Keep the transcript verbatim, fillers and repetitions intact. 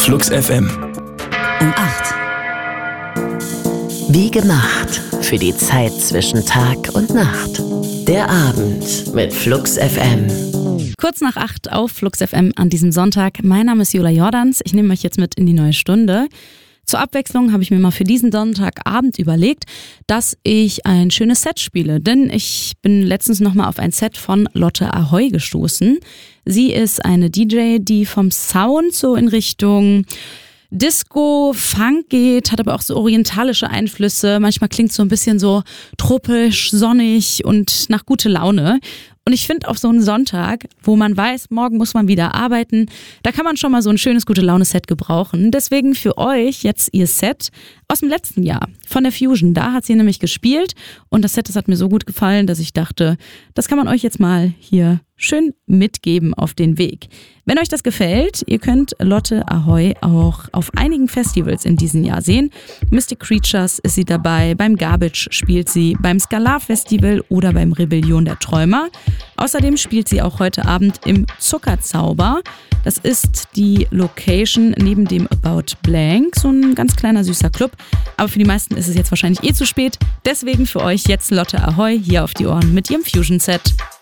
Flux F M. Um acht. Wie gemacht für die Zeit zwischen Tag und Nacht. Der Abend mit Flux F M. Kurz nach acht auf Flux F M an diesem Sonntag. Mein Name ist Jola Jordans. Ich nehme euch jetzt mit in die neue Stunde. Zur Abwechslung habe ich mir mal für diesen Sonntagabend überlegt, dass ich ein schönes Set spiele. Denn ich bin letztens nochmal auf ein Set von Lotte Ahoy gestoßen. Sie ist eine D J, die vom Sound so in Richtung Disco, Funk geht, hat aber auch so orientalische Einflüsse. Manchmal klingt es so ein bisschen so tropisch, sonnig und nach gute Laune. Und ich finde, auf so einen Sonntag, wo man weiß, morgen muss man wieder arbeiten, da kann man schon mal so ein schönes Gute-Laune-Set gebrauchen. Deswegen für euch jetzt ihr Set aus dem letzten Jahr von der Fusion. Da hat sie nämlich gespielt und das Set, das hat mir so gut gefallen, dass ich dachte, das kann man euch jetzt mal hier schön mitgeben auf den Weg. Wenn euch das gefällt, ihr könnt Lotte Ahoy auch auf einigen Festivals in diesem Jahr sehen. Mystic Creatures ist sie dabei, beim Garbage spielt sie, beim Skalar Festival oder beim Rebellion der Träumer. Außerdem spielt sie auch heute Abend im Zuckerzauber. Das ist die Location neben dem About Blank, so ein ganz kleiner süßer Club. Aber für die meisten ist es jetzt wahrscheinlich eh zu spät. Deswegen für euch jetzt Lotte Ahoy hier auf die Ohren mit ihrem Fusion-Set.